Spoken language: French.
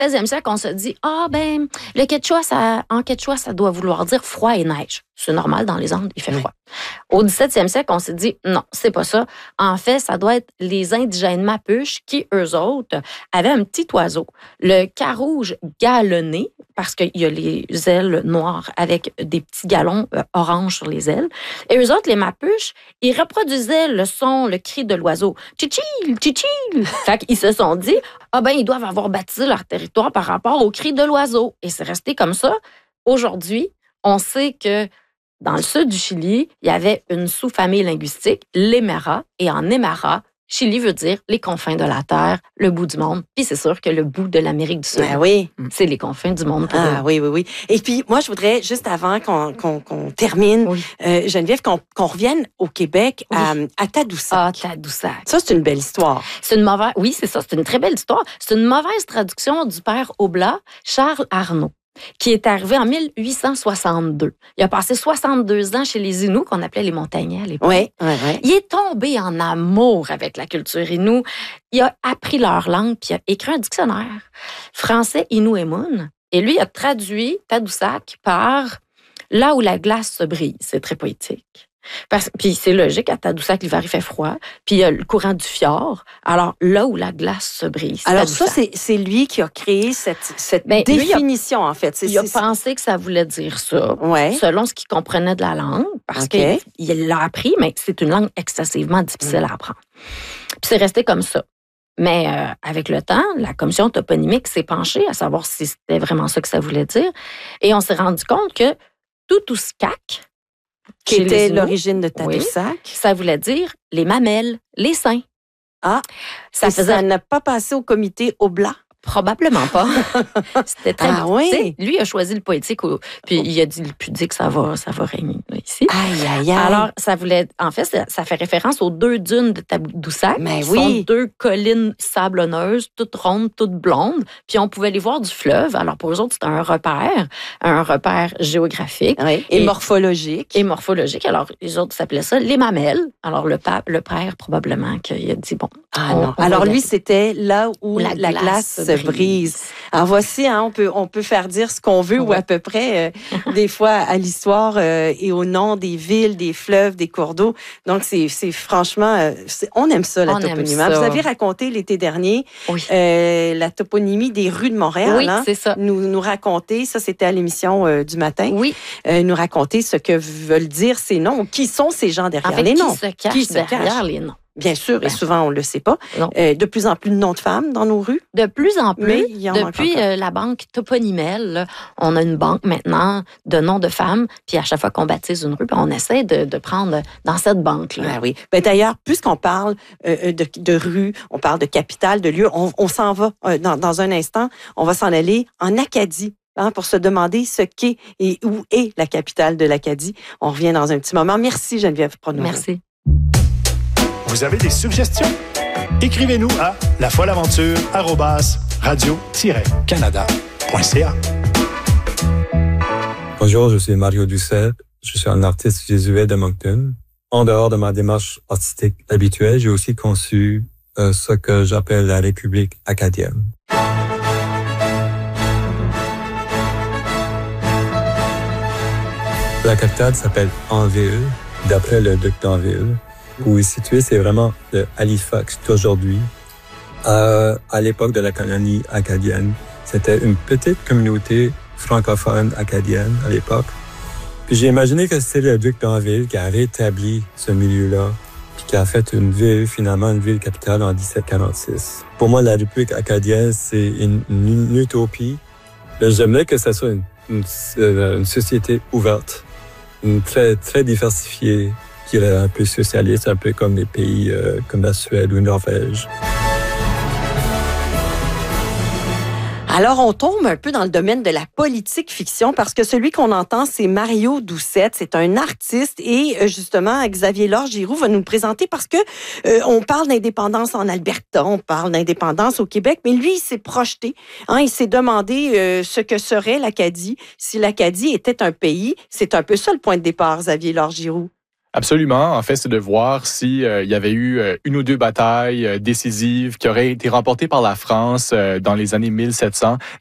16e siècle, on se dit, le quechua, en quechua, ça doit vouloir dire froid et neige. C'est normal, dans les Andes, il fait froid. Au 17e siècle, on s'est dit, non, c'est pas ça. En fait, ça doit être les indigènes Mapuches qui, eux autres, avaient un petit oiseau, le carouge galonné, parce qu'il y a les ailes noires avec des petits galons orange sur les ailes. Et eux autres, les Mapuches, ils reproduisaient le son, le cri de l'oiseau. Tchichil, tchichil. Fait qu'ils se sont dit, ils doivent avoir baptisé leur territoire par rapport au cri de l'oiseau. Et c'est resté comme ça. Aujourd'hui, on sait que dans le sud du Chili, il y avait une sous-famille linguistique, l'Aymara, et en Aymara, Chili veut dire les confins de la Terre, le bout du monde. Puis c'est sûr que le bout de l'Amérique du Sud, c'est les confins du monde. Oui. Et puis, moi, je voudrais, juste avant qu'on termine, Geneviève, qu'on revienne au Québec à Tadoussac. Tadoussac. Ça, c'est une belle histoire. Oui, c'est ça, c'est une très belle histoire. C'est une mauvaise traduction du père Oblat, Charles Arnaud, qui est arrivé en 1862. Il a passé 62 ans chez les Inuits, qu'on appelait les Montagnais à l'époque. Oui. Il est tombé en amour avec la culture Innu. Il a appris leur langue, puis il a écrit un dictionnaire français Innu-Emun. Et lui, il a traduit Tadoussac par « là où la glace se brise ». C'est très poétique. Puis c'est logique, à Tadoussac, l'hiver, il fait froid. Puis il y a le courant du fjord. Alors, là où la glace se brise. Alors Tadoussac. Ça, c'est lui qui a créé cette définition, en fait. Il a pensé que ça voulait dire ça, selon ce qu'il comprenait de la langue, parce qu'il l'a appris, mais c'est une langue excessivement difficile à apprendre. Puis c'est resté comme ça. Mais avec le temps, la commission toponymique s'est penchée à savoir si c'était vraiment ça que ça voulait dire. Et on s'est rendu compte que Tutuskak, qui était l'origine de Tadoussac. Ça voulait dire les mamelles, les seins. Ça n'a pas passé au comité Oblat? Probablement pas. C'était très oui. Lui a choisi le poétique, puis il a dit le pudique, ça va régner ici. Aïe. Alors, ça voulait, en fait, ça fait référence aux 2 dunes de Tadoussac. Mais sont 2 collines sablonneuses, toutes rondes, toutes blondes. Puis on pouvait les voir du fleuve. Alors pour eux autres, c'était un repère géographique. Oui. Et morphologique. Alors les autres s'appelaient ça les mamelles. Alors le père, probablement, qu'il a dit, Alors lui, c'était là où la glace se brise. Alors voici, on peut faire dire ce qu'on veut ou à peu près, des fois, à l'histoire et au nom des villes, des fleuves, des cours d'eau. Donc, c'est franchement, on aime ça, la toponymie. Vous avez raconté l'été dernier la toponymie des rues de Montréal. Oui, c'est ça. Nous raconter, ça c'était à l'émission du matin, nous raconter ce que veulent dire ces noms, qui sont ces gens derrière les noms. Qui se cachent derrière les noms. Bien sûr, et souvent, on ne le sait pas. De plus en plus de noms de femmes dans nos rues. De plus en plus. Mais il y en depuis la banque Toponymel, là, on a une banque maintenant de noms de femmes. Puis à chaque fois qu'on baptise une rue, on essaie de prendre dans cette banque-là. Oui. D'ailleurs, puisqu'on parle de rue, on parle de capitale, de lieu, on s'en va dans un instant. On va s'en aller en Acadie. Pour se demander ce qu'est et où est la capitale de l'Acadie. On revient dans un petit moment. Merci Geneviève Pronovo. Merci. Vous avez des suggestions? Écrivez-nous à lafollaventure@radio-canada.ca. Bonjour, je suis Mario Doucet. Je suis un artiste jésuite de Moncton. En dehors de ma démarche artistique habituelle, j'ai aussi conçu ce que j'appelle la République acadienne. La capitale s'appelle Anville, d'après le duc d'Anville. Où il est situé, c'est vraiment de Halifax d'aujourd'hui. À l'époque de la colonie acadienne, c'était une petite communauté francophone acadienne à l'époque. Puis j'ai imaginé que c'était le duc d'Anville qui a rétabli ce milieu-là, puis qui a fait une ville capitale en 1746. Pour moi, la République acadienne, c'est une utopie. J'aimerais que ça soit une société ouverte, très, très diversifiée, qui est un peu socialiste, un peu comme les pays comme la Suède ou la Norvège. Alors, on tombe un peu dans le domaine de la politique fiction parce que celui qu'on entend, c'est Mario Doucet. C'est un artiste et justement, Xavier Laure-Giroux va nous le présenter parce que on parle d'indépendance en Alberta, on parle d'indépendance au Québec, mais lui, il s'est projeté. Il s'est demandé ce que serait l'Acadie si l'Acadie était un pays. C'est un peu ça le point de départ, Xavier Laure-Giroux. Absolument. En fait, c'est de voir si il y avait eu une ou deux batailles décisives qui auraient été remportées par la France dans les années 1700